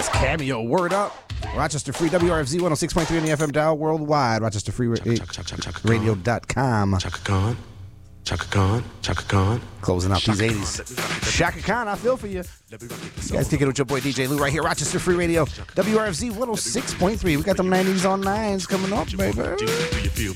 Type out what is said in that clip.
That's Cameo. Word up. Rochester Free, WRFZ 106.3 on the FM dial worldwide. RochesterFreeRadio.com. Chaka Khan. Closing out these 80s. Chaka Khan, I feel for you. You guys kick it with your boy DJ Lou right here. Rochester Free Radio, WRFZ 106.3. We got them 90s on 9s coming up, baby. Do you feel